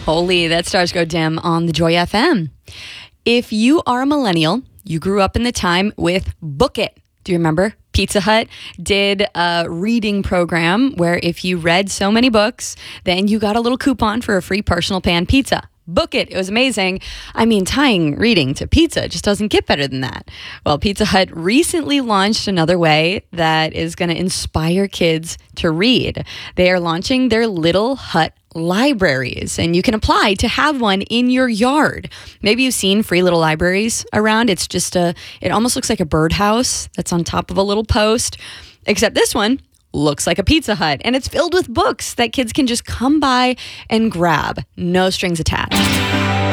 Holy, that stars go dim on the Joy FM. If you are a millennial, you grew up in the time with Book It. Do you remember? Pizza Hut did a reading program where if you read so many books, then you got a little coupon for a free personal pan pizza. Book It. It was amazing. I mean, tying reading to pizza just doesn't get better than that. Well, Pizza Hut recently launched another way that is going to inspire kids to read. They are launching their Little Hut libraries, and you can apply to have one in your yard. Maybe you've seen free little libraries around. It's just it almost looks like a birdhouse that's on top of a little post, except this one looks like a Pizza Hut, and it's filled with books that kids can just come by and grab. No strings attached.